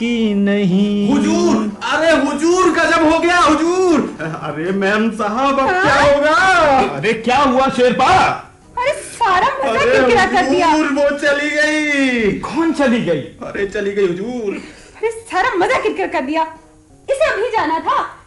की नहीं। हुजूर, अरे हुजूर गजब हो गया हुजूर। अरे मैम साहब अब क्या होगा? अरे क्या हुआ शेरपा? अरे सारा मजा किरकिरा कर दिया। वो चली गई। कौन चली गई? अरे चली गई हुजूर। अरे सारा मजा किरकिरा कर दिया। इसे अभी जाना था,